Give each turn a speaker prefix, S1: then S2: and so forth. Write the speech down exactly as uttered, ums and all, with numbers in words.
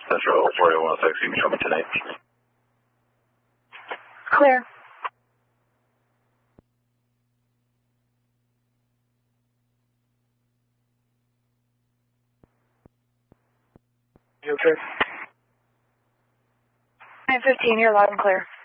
S1: Central four eight one six, you can show me tonight.
S2: Clear.
S3: You okay?
S2: nine fifteen, you're loud and clear.